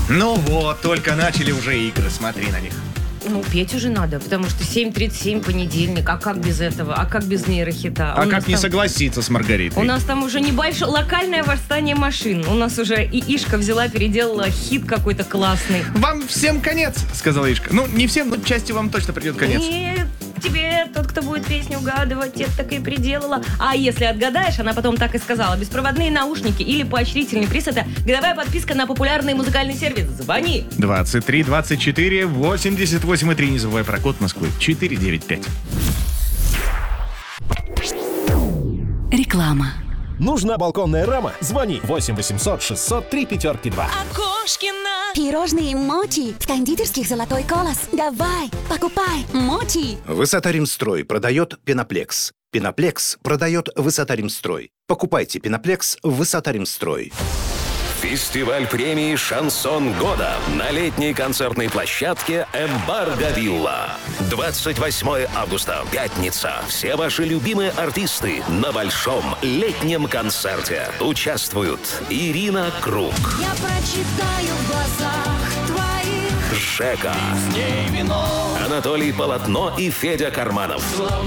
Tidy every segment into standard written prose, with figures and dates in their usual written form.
Ну вот, только начали уже игры, смотри на них. Ну, петь уже надо, потому что 7:37 понедельник. А как без этого? А как без нейрохита? А как не согласиться с Маргаритой? У нас там уже небольшое локальное восстание машин. У нас уже и Ишка взяла, переделала хит какой-то классный. Вам всем конец, сказала Ишка. Ну, не всем, но части вам точно придет конец. Нет, тебе тот, кто будет песню угадывать, это так и приделала. А если отгадаешь, она потом так и сказала: беспроводные наушники или поощрительный приз — это годовая подписка на популярный музыкальный сервис. Звони. 23 24 88 3. Не забывай про код Москвы 495. Реклама. Нужна балконная рама? Звони 8 800 603 5-2. Окошкина. Пирожные Мочи в кондитерских «Золотой колос». Давай, покупай Мочи. Высота-Римстрой продает Пеноплекс. Пеноплекс продает Высота-Римстрой. Покупайте Пеноплекс в Высота-Римстрой. Фестиваль премии «Шансон года» на летней концертной площадке «Эмбарго Вилла». 28 августа, пятница. Все ваши любимые артисты на большом летнем концерте. Участвуют Ирина Круг, Я прочитаю в глазах твоих. Жека, Анатолий Полотно и Федя Карманов.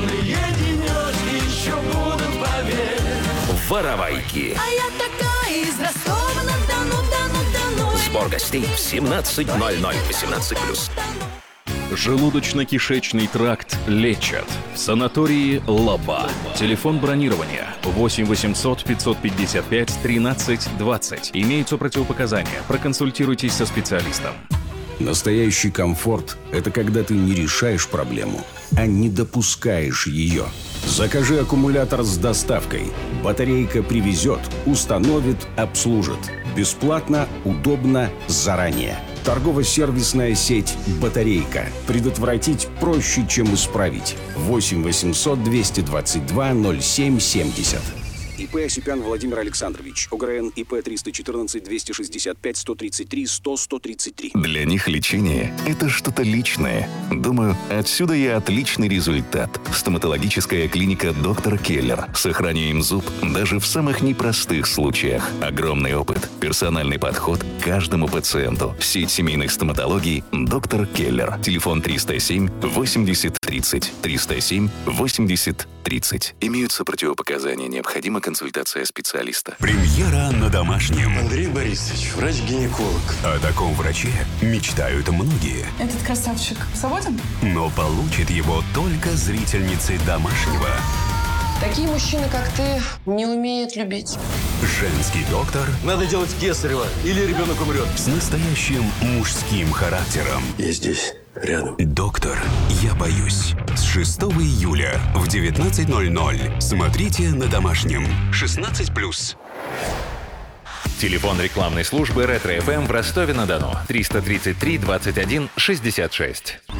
Воровайки. А я такая из Ростова-на-Дону. Сбор гостей в 17:00, 18+. Желудочно-кишечный тракт лечат в санатории «Лаба». Телефон бронирования 8 800 555 13 20. Имеются противопоказания. Проконсультируйтесь со специалистом. Настоящий комфорт – это когда ты не решаешь проблему, а не допускаешь ее. Закажи аккумулятор с доставкой. Батарейка привезет, установит, обслужит. Бесплатно, удобно, заранее. Торгово-сервисная сеть «Батарейка». Предотвратить проще, чем исправить. 8 800 222 0770. ИП Осипян Владимир Александрович. ОГРН ИП 314 265 133 100 133. Для них лечение – это что-то личное. Думаю, отсюда и отличный результат. Стоматологическая клиника «Доктор Келлер». Сохраняем зуб даже в самых непростых случаях. Огромный опыт, персональный подход к каждому пациенту. Сеть семейных стоматологий «Доктор Келлер». Телефон 307 80 30. 307 80 30. Имеются противопоказания. Необходима консультация специалиста. Премьера на домашнем. Андрей Борисович, врач-гинеколог. О таком враче мечтают многие. Этот красавчик свободен? Но получит его только зрительницы домашнего. Такие мужчины, как ты, не умеют любить. Женский доктор. Надо делать кесарево, или ребенок умрет. С настоящим мужским характером. Я здесь, рядом. Доктор, я боюсь. С 6 июля в 19:00. Смотрите на домашнем. 16+. Телефон рекламной службы «Ретро-ФМ» в Ростове-на-Дону. 333 21 66.